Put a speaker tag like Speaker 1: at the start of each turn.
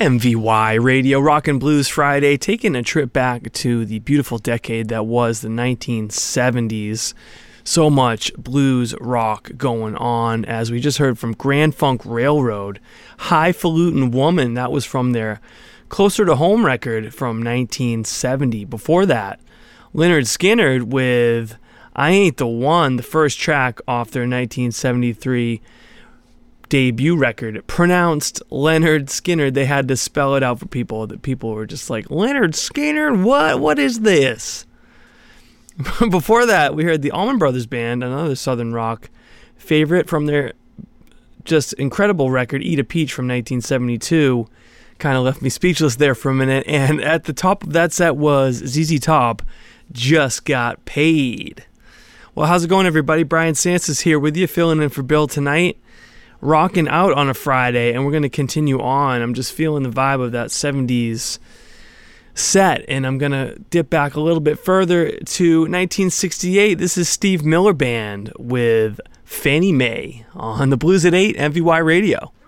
Speaker 1: MVY Radio, Rockin' Blues Friday, taking a trip back to the beautiful decade that was the 1970s. So much blues rock going on, as we just heard from Grand Funk Railroad, Highfalutin Woman. That was from their Closer to Home record from 1970. Before that, Lynyrd Skynyrd with I Ain't the One, the first track off their 1973 debut record, pronounced Lynyrd Skynyrd. They had to spell it out for people. That people were just like, Lynyrd Skynyrd, what is this? Before that, we heard the Allman Brothers Band, another Southern rock favorite from their just incredible record, Eat a Peach from 1972. Kind of left me speechless there for a minute. And at the top of that set was ZZ Top, Just Got Paid. Well, how's it going, everybody? Brian Sances here with you, filling in for Bill tonight. Rocking out on a Friday, and we're going to continue on. I'm just feeling the vibe of that 70s set, and I'm going to dip back a little bit further to 1968. This is Steve Miller Band with Fannie Mae on the Blues at 8 MVY Radio.